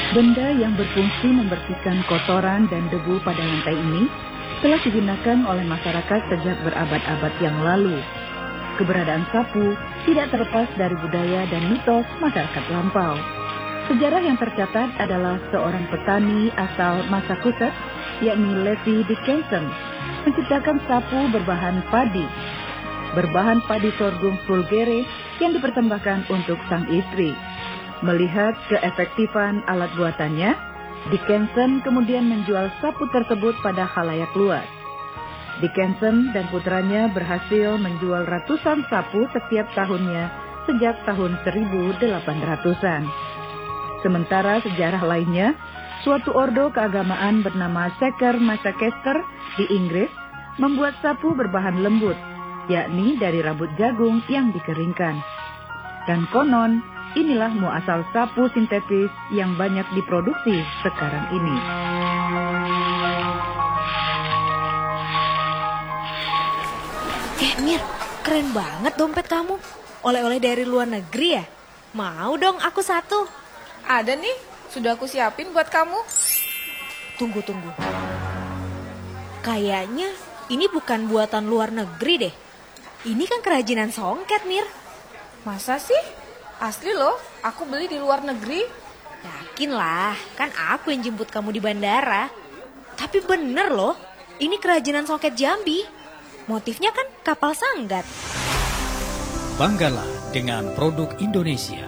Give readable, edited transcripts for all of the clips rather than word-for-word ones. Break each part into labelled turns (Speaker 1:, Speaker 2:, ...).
Speaker 1: Benda yang berfungsi membersihkan kotoran dan debu pada lantai ini telah digunakan oleh masyarakat sejak berabad-abad yang lalu. Keberadaan sapu tidak terlepas dari budaya dan mitos masyarakat lampau. Sejarah yang tercatat adalah seorang petani asal Massachusetts, yakni Levi Dickinson, menciptakan sapu berbahan padi sorghum vulgare yang dipersembahkan untuk sang istri. Melihat keefektifan alat buatannya, Dickinson kemudian menjual sapu tersebut pada khalayak luas. Dickinson dan putranya berhasil menjual ratusan sapu setiap tahunnya sejak tahun 1800-an. Sementara sejarah lainnya, suatu ordo keagamaan bernama Shaker Massachusetts di Inggris membuat sapu berbahan lembut, yakni dari rambut jagung yang dikeringkan. Dan konon, inilah muasal sapu sintetis yang banyak diproduksi sekarang ini.
Speaker 2: Mir, keren banget dompet kamu. Oleh-oleh dari luar negeri ya? Mau dong aku satu.
Speaker 3: Ada nih, sudah aku siapin buat kamu.
Speaker 2: Tunggu. Kayaknya ini bukan buatan luar negeri deh. Ini kan kerajinan songket, Mir.
Speaker 3: Masa sih? Asli loh, aku beli di luar negeri.
Speaker 2: Yakin lah, kan aku yang jemput kamu di bandara. Tapi bener loh, ini kerajinan songket Jambi. Motifnya kan kapal sanggat.
Speaker 4: Banggalah dengan produk Indonesia.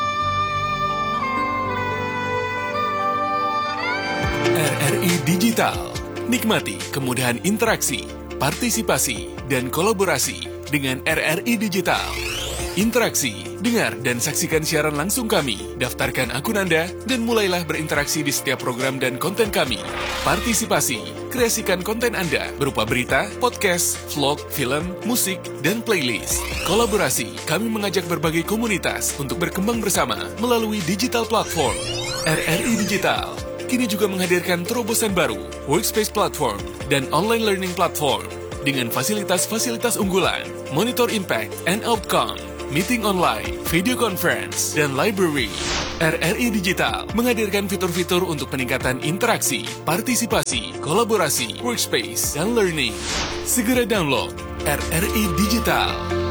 Speaker 5: RRI Digital. Nikmati kemudahan interaksi, partisipasi, dan kolaborasi dengan RRI Digital. Interaksi, dengar dan saksikan siaran langsung kami, daftarkan akun Anda, dan mulailah berinteraksi di setiap program dan konten kami. Partisipasi, kreasikan konten Anda berupa berita, podcast, vlog, film, musik, dan playlist. Kolaborasi, kami mengajak berbagai komunitas untuk berkembang bersama melalui digital platform. RRI Digital kini juga menghadirkan terobosan baru, workspace platform, dan online learning platform dengan fasilitas-fasilitas unggulan, monitor impact and outcome, meeting online, video conference, dan library. RRI Digital menghadirkan fitur-fitur untuk peningkatan interaksi, partisipasi, kolaborasi, workspace, dan learning. Segera download RRI Digital.